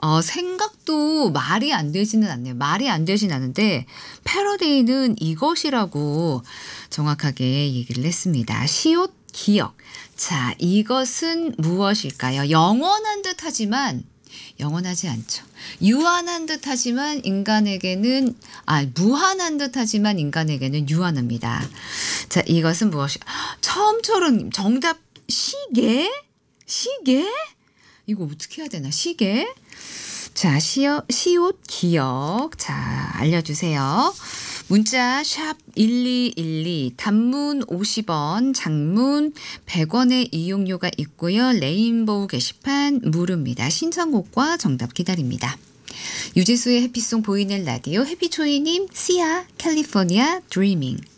생각도 말이 안 되지는 않네요. 말이 안 되진 않은데 패러데이는 이것이라고 정확하게 얘기를 했습니다. 시옷 기억. 자, 이것은 무엇일까요? 영원한 듯하지만 영원하지 않죠. 유한한 듯하지만 인간에게는 무한한 듯하지만 인간에게는 유한합니다. 자, 이것은 무엇이? 처음처럼 정답 시계? 시계? 이거 어떻게 해야 되나? 시계? 자, 시옷 기억. 자, 알려주세요. 문자 샵 1212, 단문 50원, 장문 100원의 이용료가 있고요. 레인보우 게시판 무료입니다. 신청곡과 정답 기다립니다. 유재수의 해피송 보이는 라디오 해피초이님, 시아 캘리포니아 드리밍.